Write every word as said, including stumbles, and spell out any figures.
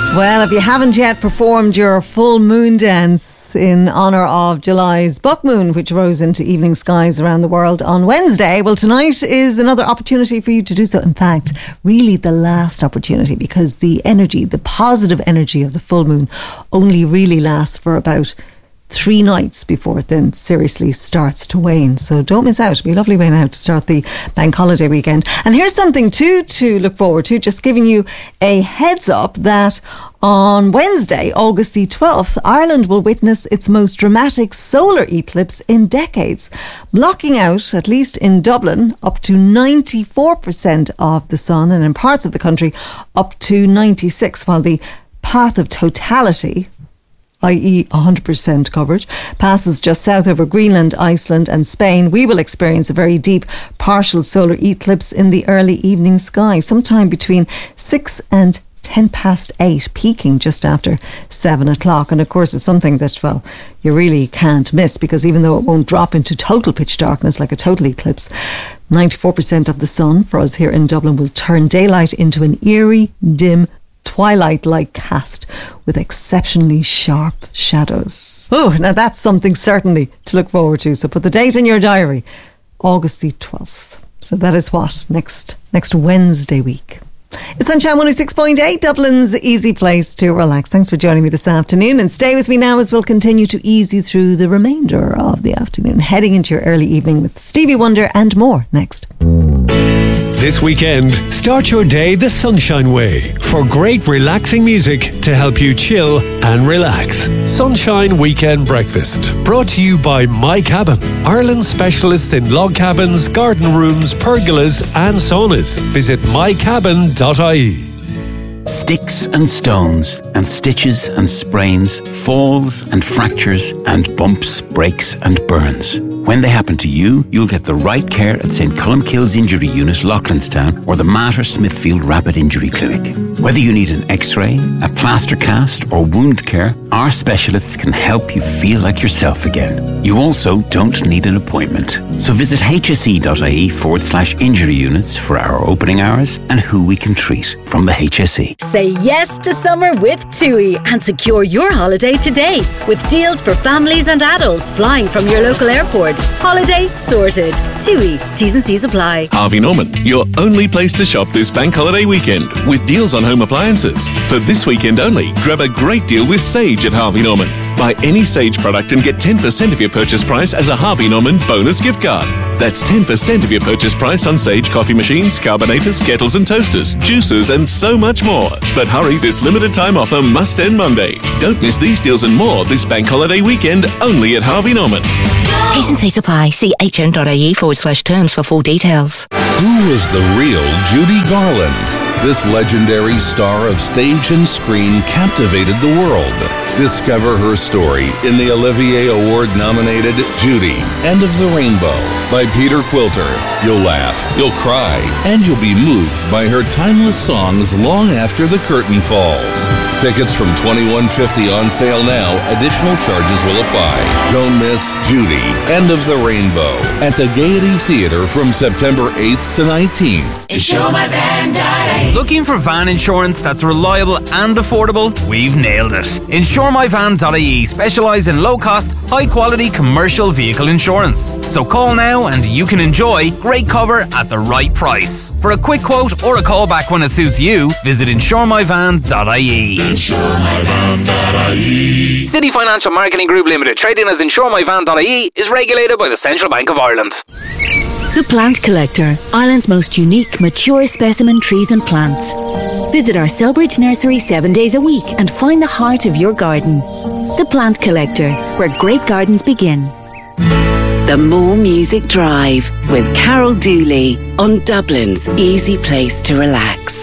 Well, if you haven't yet performed your full moon dance in honour of July's buck moon, which rose into evening skies around the world on Wednesday, well, tonight is another opportunity for you to do so. In fact, really the last opportunity, because the energy, the positive energy of the full moon only really lasts for about three nights before it then seriously starts to wane. So don't miss out. It'll be a lovely way now to start the bank holiday weekend. And here's something too to look forward to, just giving you a heads up that on Wednesday, August the twelfth, Ireland will witness its most dramatic solar eclipse in decades, blocking out, at least in Dublin, up to ninety-four percent of the sun, and in parts of the country up to ninety-six, while the path of totality, that is one hundred percent coverage, passes just south over Greenland, Iceland and Spain. We will experience a very deep partial solar eclipse in the early evening sky, sometime between six and ten past eight, peaking just after seven o'clock. And of course it's something that, well, you really can't miss, because even though it won't drop into total pitch darkness like a total eclipse, ninety-four percent of the sun for us here in Dublin will turn daylight into an eerie, dim, twilight-like cast with exceptionally sharp shadows. Oh, now that's something certainly to look forward to. So put the date in your diary, August the twelfth. So that is what, next next Wednesday week. It's Sunshine one oh six point eight, Dublin's easy place to relax. Thanks for joining me this afternoon, and stay with me now as we'll continue to ease you through the remainder of the afternoon, heading into your early evening with Stevie Wonder and more next. This weekend, start your day the Sunshine way for great relaxing music to help you chill and relax. Sunshine Weekend Breakfast, brought to you by My Cabin, Ireland's specialist in log cabins, garden rooms, pergolas and saunas. Visit my cabin dot I E. Sticks and stones and stitches and sprains, falls and fractures and bumps, breaks and burns. When they happen to you, you'll get the right care at St Columkille's Injury Unit, Loughlinstown, or the Mater Smithfield Rapid Injury Clinic. Whether you need an x-ray, a plaster cast or wound care, our specialists can help you feel like yourself again. You also don't need an appointment. So visit hse.ie forward slash injury units for our opening hours and who we can treat from the H S E. Say yes to summer with TUI and secure your holiday today with deals for families and adults flying from your local airport. Holiday sorted. TUI. T's and C's apply. Harvey Norman, your only place to shop this bank holiday weekend with deals on home appliances. For this weekend only, grab a great deal with Sage at Harvey Norman. Buy any Sage product and get ten percent of your purchase price as a Harvey Norman bonus gift card. That's ten percent of your purchase price on Sage coffee machines, carbonators, kettles and toasters, juicers and so much more. But hurry, this limited time offer must end Monday. Don't miss these deals and more this bank holiday weekend only at Harvey Norman. T's and C's apply. See hn.ie forward slash terms for full details. Who was the real Judy Garland? This legendary star of stage and screen captivated the world. Discover her story in the Olivier Award-nominated Judy, End of the Rainbow by Peter Quilter. You'll laugh, you'll cry, and you'll be moved by her timeless songs long after the curtain falls. Tickets from twenty-one fifty on sale now. Additional charges will apply. Don't miss Judy, End of the Rainbow at the Gaiety Theatre from September eighth to nineteenth. Insure My Van dot I E. Looking for van insurance that's reliable and affordable? We've nailed it. Insure My Van dot I E specialise in low-cost, high-quality commercial vehicle insurance. So call now and you can enjoy great cover at the right price. For a quick quote or a call back when it suits you, visit Insure My Van dot I E. Insure My Van dot I E. City Financial Marketing Group Limited, trading as Insure My Van dot I E, is regulated by the Central Bank of Ireland. The Plant Collector, Ireland's most unique, mature specimen trees and plants. Visit our Selbridge nursery seven days a week and find the heart of your garden. The Plant Collector, where great gardens begin. The More Music Drive with Carol Dooley on Dublin's easy place to relax.